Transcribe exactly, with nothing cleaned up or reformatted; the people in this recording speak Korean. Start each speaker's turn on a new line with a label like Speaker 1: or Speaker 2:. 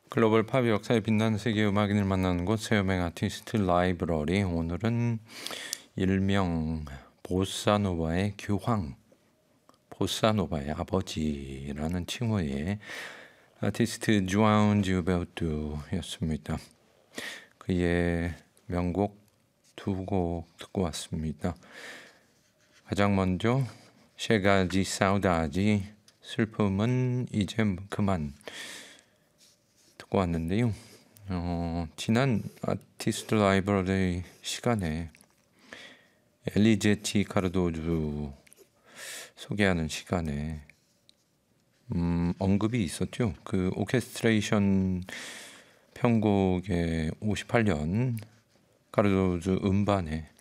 Speaker 1: 글로벌 팝 역사에 빛나는 세계 음악인을 만나는 곳 세요맹 아티스트 라이브러리. 오늘은 일명 보사노바의 규황, 보사노바의 아버지라는 칭호의 아티스트 주아운 지우베르토였습니다. 그의 명곡 두 곡 듣고 왔습니다. 가장 먼저 셰가지 사우다지, 슬픔은 이제 그만 듣고 왔는데요. 어, 지난 아티스트 라이브러리 시간에 엘리제티 카르도주 소개하는 시간에 음, 언급이 있었죠. 그 오케스트레이션 편곡의 오십팔 년 카르도주 음반에